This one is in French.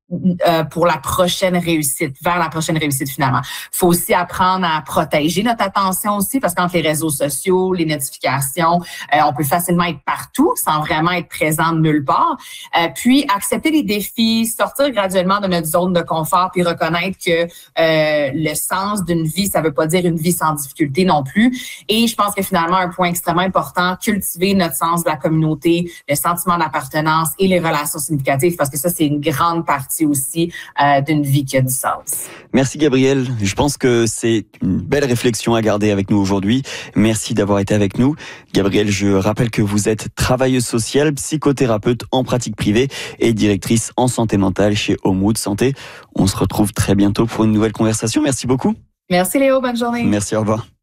pour la prochaine réussite, vers la prochaine réussite finalement. Il faut aussi apprendre à protéger notre attention aussi, parce qu'entre les réseaux sociaux, les notifications, on peut facilement être partout sans vraiment être présent de nulle part. Puis accepter les défis, sortir graduellement de notre zone de confort, puis reconnaître que le sens d'une vie, ça veut pas dire une vie sans difficulté non plus. Et je pense que finalement, un point extrêmement important, cultiver notre sens de la communauté, le sentiment d'appartenance et les relations significatives, parce que ça, c'est une grande partie aussi d'une vie qui a du sens. Merci Gabrielle. Je pense que c'est une belle réflexion à garder avec nous aujourd'hui. Merci d'avoir été avec nous. Gabrielle, je rappelle que vous êtes travailleuse sociale, psychothérapeute en pratique privée et directrice en santé mentale chez Homewood Santé. On se retrouve très bientôt pour une nouvelle conversation. Merci beaucoup. Merci Léo, bonne journée. Merci, au revoir.